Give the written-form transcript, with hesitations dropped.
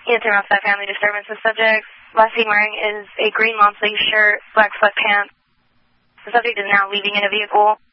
Yes, sir, outside family disturbance. The subject last seen wearing is a green long sleeve shirt, black sweatpants. The subject is now leaving in a vehicle.